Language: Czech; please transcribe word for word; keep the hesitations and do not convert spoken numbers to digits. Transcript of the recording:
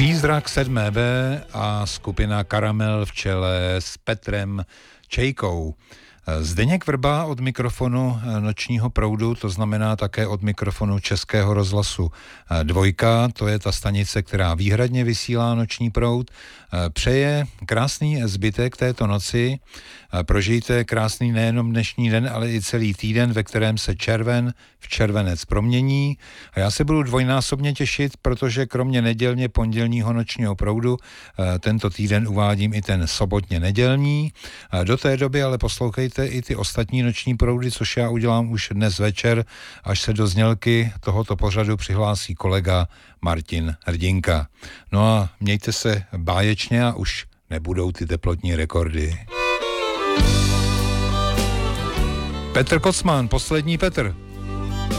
Přízrak sedmé bé a skupina Karamel v čele s Petrem Čejkou. Zdeněk Vrba od mikrofonu Nočního proudu, to znamená také od mikrofonu Českého rozhlasu Dvojka, to je ta stanice, která výhradně vysílá Noční proud. Přeje krásný zbytek této noci, prožijte krásný nejenom dnešní den, ale i celý týden, ve kterém se červen v červenec promění. A já se budu dvojnásobně těšit, protože kromě nedělně pondělního Nočního proudu tento týden uvádím i ten sobotně nedělní. Do té doby ale poslouchejte i ty ostatní Noční proudy, což já udělám už dnes večer, až se do znělky tohoto pořadu přihlásí kolega Martin Hrdinka. No a mějte se báječně a už nebudou ty teplotní rekordy. Petr Kocman, poslední Petr.